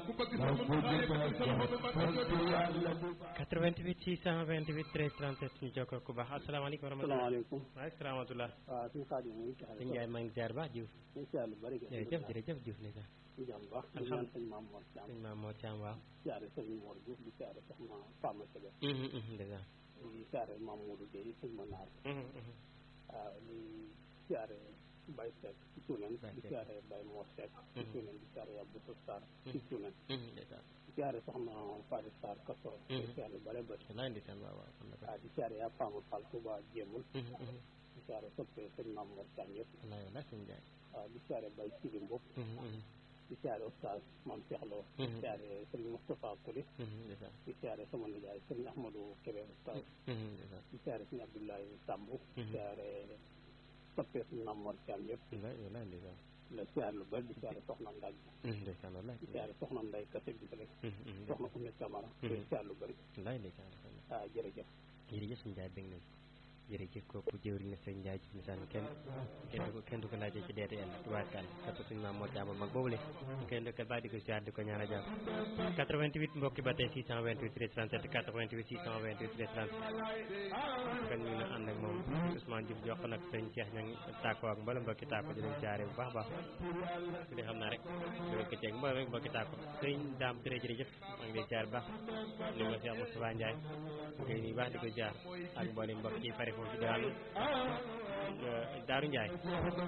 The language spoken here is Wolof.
ñu jokkoo ku baax asalaamaaleykum wa rahmatulah. salaamaaleykum. waaleykum rahmatulah. waaw suñu Sadio mu ngi ci sëñ Ndiaye maa ngi ziar baax Diouf. incha allah bëri jërëjëf jërëjëf Diouf ne sax. jàmm baax di ñaan sëñ Maam Mor Thiam. sëñ Maam Mor Thiam waaw. siyaare sëñ Mor Diouf di siyaare soxna Fama Sebe. dèjà. di siyaare Maam Modou Gueye sëñ Manar. waaw di siyaare Baye Seck ci Tuunen. di siyaare Baye Mor Seck ci Tuunen di siyaare Abdou Sarr ci Tuunen. di siyaare soxna Fatou Sarr Kasso. di siyaare bare bëri. wallaay ndeysaan waaw waaw. waaw di siyaare yaa Fama Fall Touba Jéemul. di siyaare soppe sëñ Maam Mor Thiam yëpp. wallaay wallaay sëñ Ndiaye. waaw di siyaare Baye Sidi Mbop. di siyaare Oustaz Mame Cheikh Lo. di siyaare Serigne Moustapha Kouli. di siyaare sama nijaay Serigne Ahmadou Kébé Oustaz. di siyaare Serigne Abdoulaye Samb. di siyaare soppe Serigne Mame Mor Thiam yëpp. wallaay ndeysaan. la siyaare lu bëri di siyaare soxna Ndaj. ndeysaan wallaay. di siyaare soxna Ndeye Kassé bi rek. soxna Oumy Camara. di siyaare lu bëri. wallaay ndeysaan. waaw jërëjëf. jërëjëf sëñ Ndiaye dégg nañ jërëjëf kooku jëwriñ na sëñ Ndiaye ci misaan kenn du ko laajee ci DTL tubaarkàll surtout suñu Maam Mor Thiam mag boobu le kenn du ko baax di ko ziar di ko ñaan a jàmm 88 mbokki ba tey 628 13 37 88 628 13 37 kon ñu ngi ànd ak moom Ousmane Diouf jox nag sëñ Cheikh ña ngi tàkkoo ak mbala mbokki tàkko di leen ziare bu baax baax su dee xam naa rek doo ko ceeg mbala rek mbokki tàkko sëñ Daam jërëjëf maa ngi lay ziar baax ni ma Cheikh Moustapha Ndiaye ngay nii baax di ko ziar ak mboolem mbokk yi fare foofu ci Daaru Ndiaye